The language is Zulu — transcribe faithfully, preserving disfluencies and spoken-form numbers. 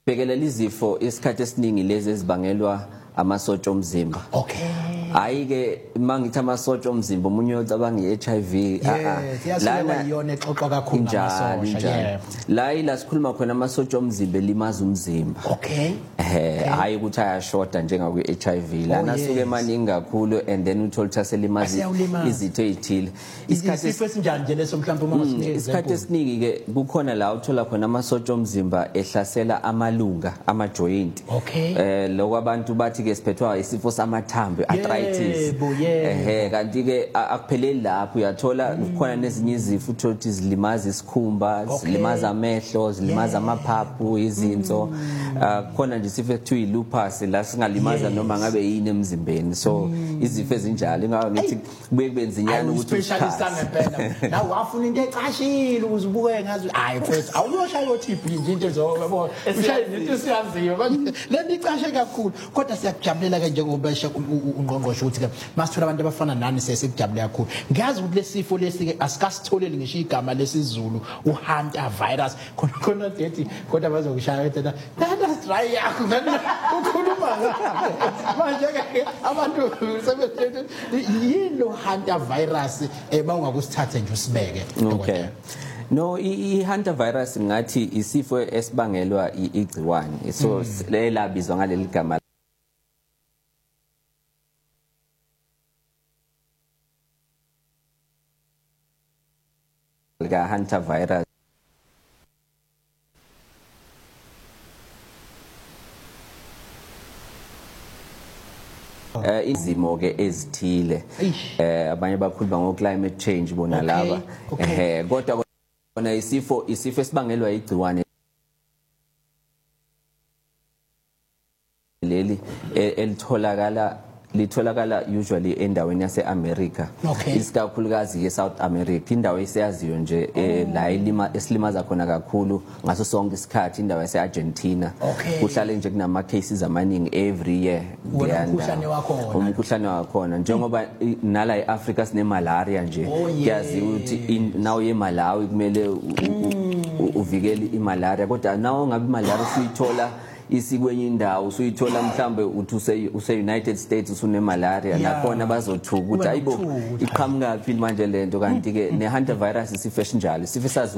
Bhekelela izifo isikhathi esiningi lezi ezibangelwa amasotsha omzimba. Okay. Hayi ke mangithi amasotsha omzimba umunye ucabanga i-H I V lana iyona exoxa kakhulu ngamasosha. Yeah. La ila sikhuluma khona amasotsha omzimba elimaza umzimba. Okay. Eh hayi ukuthi ayashoda njenga kwi-H I V lana suke emaningi kakhulu and then uthola ukuthi aselimaza izitho ezithile. Isikhathi esinjani nje leso mhlawumbe uma ngisinikeza isikhathi esiningi ke kukhona la uthola khona amasotsha omzimba ehlasela amalunga ama-joint. Okay. Eh lokho abantu bathi ke siphethwa isifo samathambo arthritis. Eh kanti ke akupheleli lapho uyathola kukhona nezinye izifo uthothi zilimaza isikhumba, zilimaza amehlo, zilimaza amaphaphu, izinso. Kukhona nje isifo ekuthiwa i-lupus la singalimaza noma ngabe yini emzimbeni. So izifo ezinjalo ingaba ngithi kubuye kubenza inyani ukuthi uspecialist angempela. Na wafuna into ecashile uzibuke ngazi hayi mfethu awuyoshaya uthi nje into ezobona. Ushaya into siyaziyo manje lento icashe kakhulu kodwa siyakujabulela ke njengobesha ungqongqosho ukuthi ke masithola abantu abafana nani sesikujabulela kakhulu. Ngiyazi ukuthi lesifo lesi ke asikasitholeli ngisho igama lesizulu uHunter virus khona khona dethi kodwa bazokushaya ethi data dry yakho ukhuluma manje ke abantu sebethi yini uHunter virus eba ungakusithatha nje usibeke. Okay. No, i-Hunter virus ngathi isifo esibangelwa igciwane. So lelabizwa ngaleli gama lika Hunter virus. Eh izimo ke ezithile eh abanye bakhuluma ngo climate change bona laba eh kodwa kona isifo isifo esibangelwa igciwane leli elitholakala litholakala usually endaweni yase America isikakhulukazi ye South America indawo esiyaziyo nje la ilima esilimaza khona kakhulu ngaso sonke isikhathi indawo yase Argentina kuhlale nje kunama cases amaningi every year umkhuhlane wakhona umkhuhlane wakhona njengoba nala eAfrica sine malaria nje kuyazi ukuthi nawo ye Malawi kumele uvikele imalaria kodwa nawo ngabe imalaria usuyithola isikwenye indawo usuyithola mhlambe uthi use use United States usune malaria nakhona bazothuka ukuthi ayibo iqhamuka phi manje lento kanti ke ne Hunter virus isifo esinjalo isifo